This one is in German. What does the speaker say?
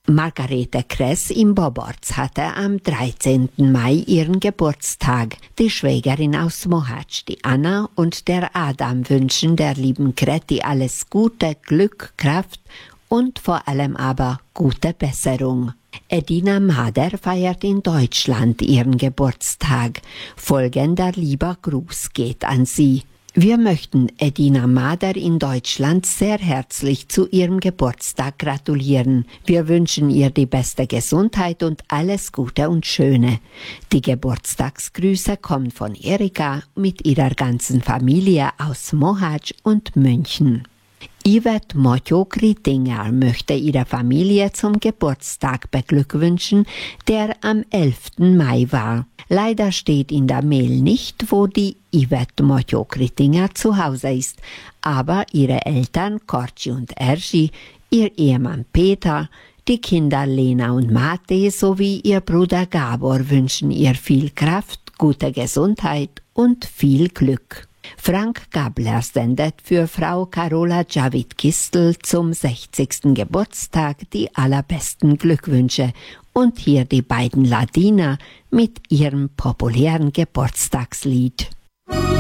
Margarete Kress in Boborz hatte am 13. Mai ihren Geburtstag. Die Schwägerin aus Mohács, die Anna und der Adam wünschen der lieben Kretti alles Gute, Glück, Kraft und vor allem aber gute Besserung. Edina Mader feiert in Deutschland ihren Geburtstag. Folgender lieber Gruß geht an sie. Wir möchten Edina Mader in Deutschland sehr herzlich zu ihrem Geburtstag gratulieren. Wir wünschen ihr die beste Gesundheit und alles Gute und Schöne. Die Geburtstagsgrüße kommen von Erika mit ihrer ganzen Familie aus Mohács und München. Yvette Motyok-Rittinger möchte ihre Familie zum Geburtstag beglückwünschen, der am 11. Mai war. Leider steht in der Mail nicht, wo die Yvette Motyok-Rittinger zu Hause ist, aber ihre Eltern Korci und Ergi, ihr Ehemann Peter, die Kinder Lena und Mate sowie ihr Bruder Gabor wünschen ihr viel Kraft, gute Gesundheit und viel Glück. Frank Gabler sendet für Frau Carola Javid-Kistel zum 60. Geburtstag die allerbesten Glückwünsche und hier die beiden Ladiner mit ihrem populären Geburtstagslied.